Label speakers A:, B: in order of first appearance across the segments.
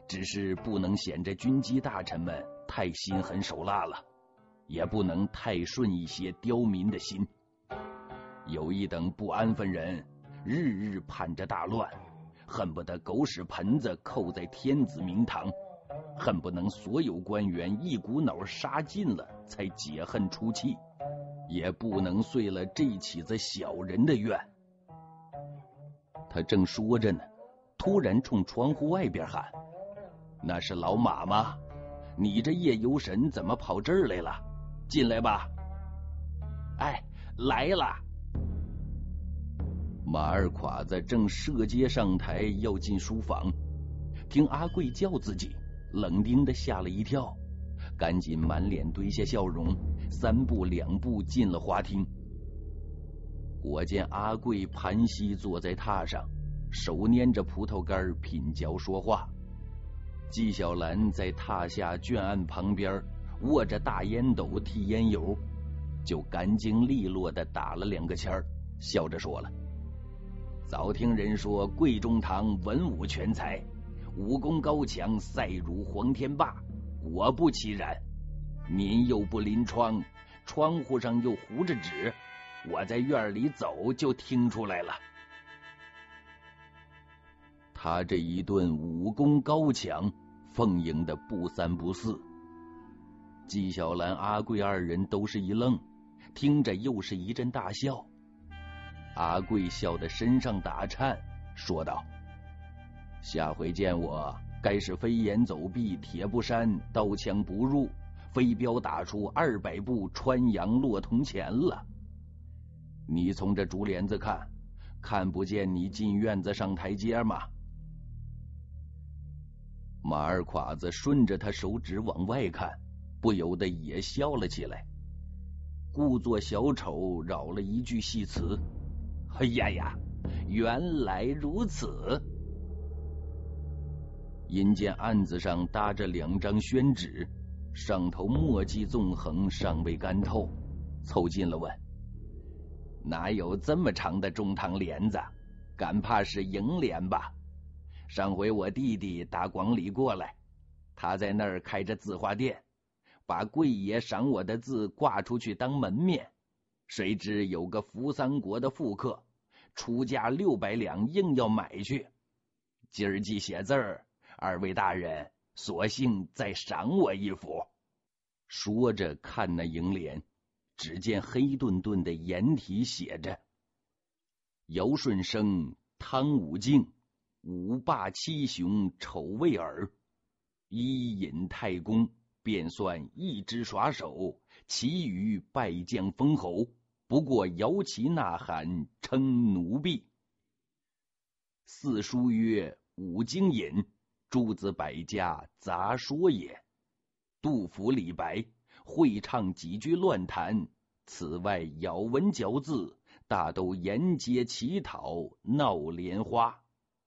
A: 只是不能显着军机大臣们太心狠手辣了，也不能太顺一些刁民的心。有一等不安分人，日日盼着大乱，恨不得狗屎盆子扣在天子明堂，恨不能所有官员一股脑杀尽了才解恨出气，也不能遂了这起子小人的愿。他正说着呢，突然冲窗户外边喊：“那是老马吗？你这夜游神怎么跑这儿来了？进来吧。”“哎，来了。”马二侉子正射阶上台要进书房，听阿贵叫自己，冷丁的吓了一跳，赶紧满脸堆下笑容，3步2步进了花厅。果见阿贵盘膝坐在榻上，手捏着葡萄干品嚼说话。纪晓岚在榻下卷案旁边握着大烟斗剔烟油，就干净利落的打了2个签儿，笑着说了：“早听人说贵中堂文武全才，武功高强，赛如黄天霸，果不其然。您又不临窗，窗户上又糊着纸，我在院里走就听出来了。”他这一顿武功高强奉迎的不3不4。纪晓岚、阿贵2人都是一愣，听着又是一阵大笑。阿贵笑得身上打颤，说道：“下回见我，该是飞檐走壁，铁布衫，刀枪不入，飞镖打出200步穿杨落铜钱了。你从这竹帘子看，看不见你进院子上台阶吗？”马二侉子顺着他手指往外看，不由得也笑了起来，故作小丑扰了一句戏词：“哎呀呀，原来如此。”因见案子上搭着2张宣纸，上头墨迹纵横，尚未干透，凑近了问：“哪有这么长的中堂帘子？敢怕是楹帘吧？上回我弟弟打广里过来，他在那儿开着字画店，把贵爷赏我的字挂出去当门面，谁知有个扶3国的富客出价600两，硬要买去。今儿既写字儿，2位大人索性再赏我一幅。”说着看那楹联，只见黑顿顿的颜体写着：“尧舜生，汤武敬，5霸7雄丑未耳。伊尹太公，便算一枝耍手，其余败将封侯，不过摇旗呐喊，称奴婢。4书曰：五经引，诸子百家杂说也。杜甫、李白会唱几句乱弹，此外咬文嚼字，大都沿街乞讨，闹莲花。”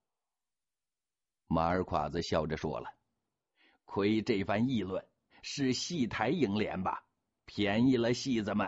A: 马二侉子笑着说了：“亏这番议论是戏台楹联吧？便宜了戏子们。”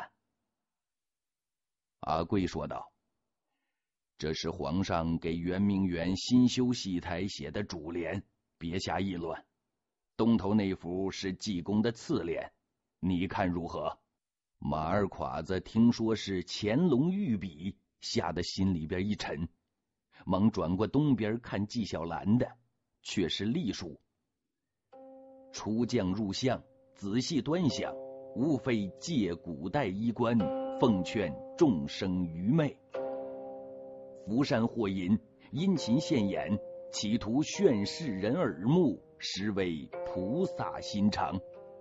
A: 阿贵说道：“这是皇上给圆明园新修戏台写的主联，别瞎议论。东头那幅是济公的次联，你看如何？”马二侉子听说是乾隆御笔，吓得心里边一沉，忙转过东边看纪晓岚的，却是隶书：“出将入相，仔细端详，无非借古代衣冠，奉劝众生愚昧。扶山获银，殷勤献演，企图炫世人耳目，实为菩萨心肠。”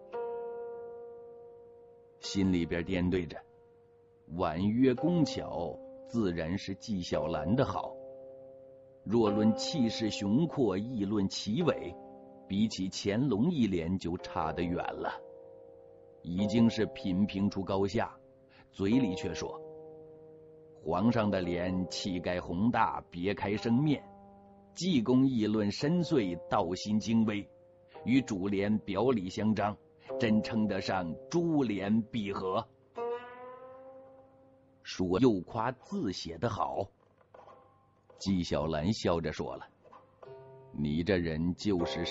A: 心里边掂对着，婉约工巧，自然是纪晓岚的好。若论气势雄阔，议论奇伟，比起乾隆一联就差得远了。已经是品评出高下，嘴里却说：“皇上的脸气概宏大，别开生面；济公议论深邃，道心精微，与主联表里相张，真称得上珠联璧合。”说又夸字写得好。纪晓岚笑着说了：“你这人就是